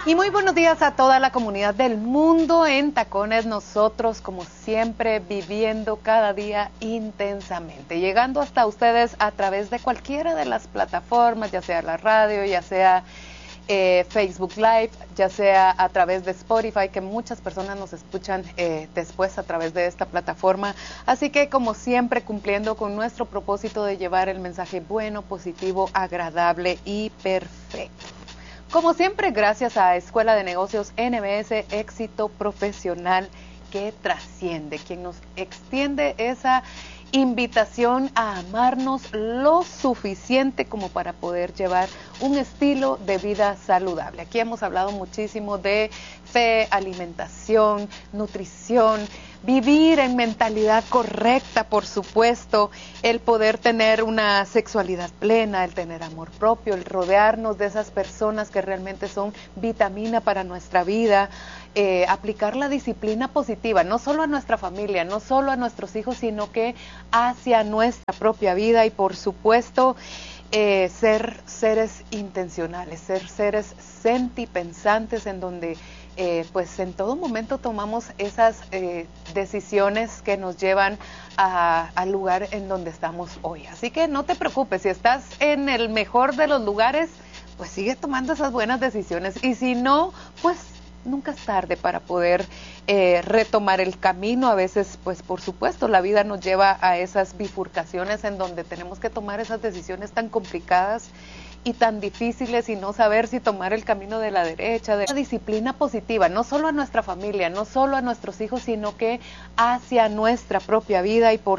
Y muy buenos días a toda la comunidad del mundo en Tacones. Nosotros, como siempre, viviendo cada día intensamente, llegando hasta ustedes a través de cualquiera de las plataformas, ya sea la radio, ya sea Facebook Live, ya sea a través de Spotify, que muchas personas nos escuchan después a través de esta plataforma. Así que, como siempre, cumpliendo con nuestro propósito de llevar el mensaje bueno, positivo, agradable y perfecto. Como siempre, gracias a Escuela de Negocios NBS, éxito profesional que trasciende, quien nos extiende esa invitación a amarnos lo suficiente como para poder llevar un estilo de vida saludable. Aquí hemos hablado muchísimo de fe, alimentación, nutrición, vivir en mentalidad correcta, por supuesto, el poder tener una sexualidad plena, el tener amor propio, el rodearnos de esas personas que realmente son vitamina para nuestra vida, aplicar la disciplina positiva, no solo a nuestra familia, no solo a nuestros hijos, sino que hacia nuestra propia vida y, por supuesto, ser seres intencionales, ser seres sentipensantes en donde pues en todo momento tomamos esas decisiones que nos llevan al lugar en donde estamos hoy. Así que no te preocupes, si estás en el mejor de los lugares, pues sigue tomando esas buenas decisiones, y si no, pues nunca es tarde para poder retomar el camino. A veces, pues por supuesto, la vida nos lleva a esas bifurcaciones en donde tenemos que tomar esas decisiones tan complicadas y tan difíciles, y no saber si tomar el camino de la derecha, de la disciplina positiva, no solo a nuestra familia, no solo a nuestros hijos, sino que hacia nuestra propia vida y por